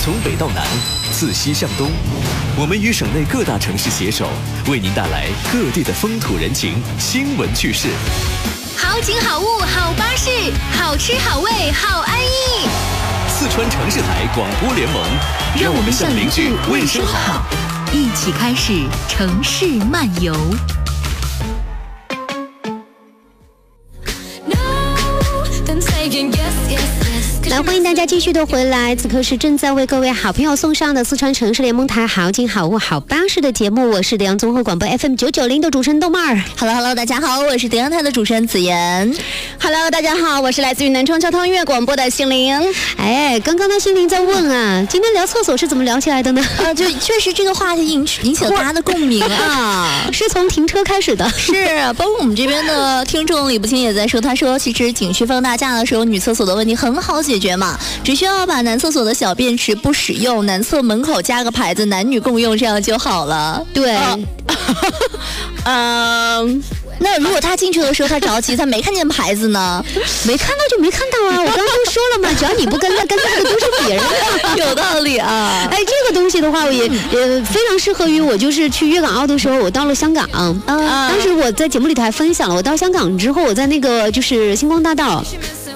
从北到南，自西向东，我们与省内各大城市携手，为您带来各地的风土人情、新闻趣事。 好景好物好巴士，好吃好味好安逸。 四川城市台广播联盟，让我们向邻居问声好， 一起开始城市漫游。 来，欢迎大家继续的回来，此刻是正在为各位好朋友送上的四川城市联盟台好景好物好巴士的节目，我是德阳综合广播 FM990 的主持人豆妹儿。 Hello， 大家好，我是德阳台的主持人子妍。 Hello， 大家好，我是来自于南充交通音乐广播的心灵。哎，刚刚的心灵在问啊，今天聊厕所是怎么聊起来的呢？ 就确实这个话题引起了大家的共鸣啊， 是从停车开始的。 是，包括我们这边的听众李不清也在说，他说其实景区放大假的时候，女厕所的问题很好解决嘛，只需要把男厕所的小便池不使用，男厕门口加个牌子，男女共用，这样就好了。 对， 那如果他进去的时候他着急，他没看见牌子呢？ 没看到就没看到啊！我刚刚都说了嘛，只要你不跟那个都是别人的， 有道理啊！ 哎，这个东西的话，我也非常适合于我，就是去粤港澳的时候，我到了香港当时我在节目里头还分享了，我到香港之后，我在那个就是星光大道。